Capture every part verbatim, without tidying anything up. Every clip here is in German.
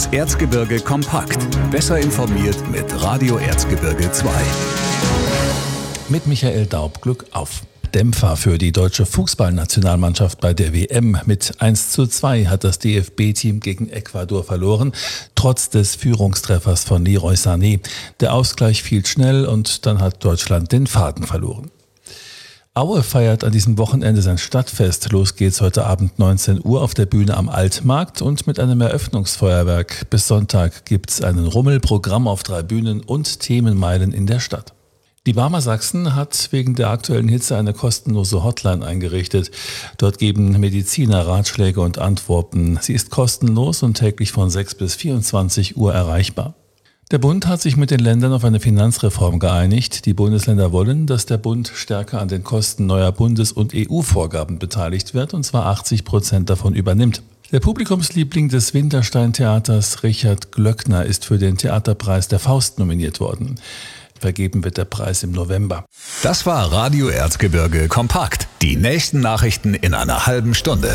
Das Erzgebirge kompakt. Besser informiert mit Radio Erzgebirge zwei. Mit Michael Daub, Glück auf. Dämpfer für die deutsche Fußballnationalmannschaft bei der W M. Mit eins zu zwei hat das D F B-Team gegen Ecuador verloren, trotz des Führungstreffers von Leroy Sané. Der Ausgleich fiel schnell und dann hat Deutschland den Faden verloren. Aue feiert an diesem Wochenende sein Stadtfest. Los geht's heute Abend neunzehn Uhr auf der Bühne am Altmarkt und mit einem Eröffnungsfeuerwerk. Bis Sonntag gibt's einen Rummelprogramm auf drei Bühnen und Themenmeilen in der Stadt. Die Barmer Sachsen hat wegen der aktuellen Hitze eine kostenlose Hotline eingerichtet. Dort geben Mediziner Ratschläge und Antworten. Sie ist kostenlos und täglich von sechs bis vierundzwanzig Uhr erreichbar. Der Bund hat sich mit den Ländern auf eine Finanzreform geeinigt. Die Bundesländer wollen, dass der Bund stärker an den Kosten neuer Bundes- und E U-Vorgaben beteiligt wird, und zwar achtzig Prozent davon übernimmt. Der Publikumsliebling des Winterstein-Theaters, Richard Glöckner, ist für den Theaterpreis der Faust nominiert worden. Vergeben wird der Preis im November. Das war Radio Erzgebirge kompakt. Die nächsten Nachrichten in einer halben Stunde.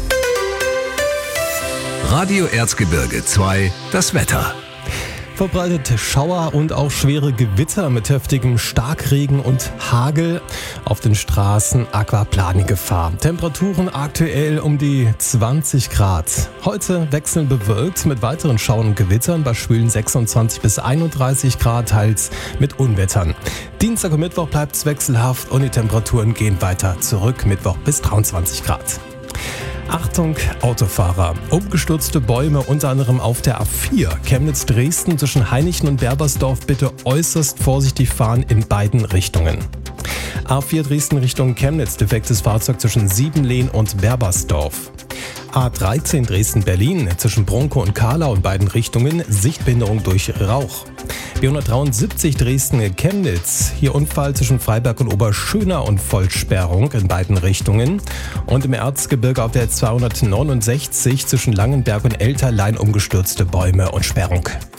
Radio Erzgebirge zwei, das Wetter. Verbreitet Schauer und auch schwere Gewitter mit heftigem Starkregen und Hagel. Auf den Straßen Aquaplaning-Gefahr. Temperaturen aktuell um die zwanzig Grad. Heute wechselnd bewölkt mit weiteren Schauern und Gewittern bei schwülen sechsundzwanzig bis einunddreißig Grad, teils mit Unwettern. Dienstag und Mittwoch bleibt es wechselhaft und die Temperaturen gehen weiter zurück. Mittwoch bis dreiundzwanzig Grad. Achtung, Autofahrer. Umgestürzte Bäume unter anderem auf der A vier Chemnitz-Dresden zwischen Hainichen und Berbersdorf. Bitte äußerst vorsichtig fahren in beiden Richtungen. A vier Dresden Richtung Chemnitz, defektes Fahrzeug zwischen Siebenlehn und Berbersdorf. A dreizehn Dresden-Berlin zwischen Bronco und Kahlau in beiden Richtungen, Sichtbehinderung durch Rauch. B hundertdreiundsiebzig Dresden-Chemnitz, hier Unfall zwischen Freiberg und Oberschöner und Vollsperrung in beiden Richtungen. Und im Erzgebirge auf der zweihundertneunundsechzig zwischen Langenberg und Elterlein umgestürzte Bäume und Sperrung.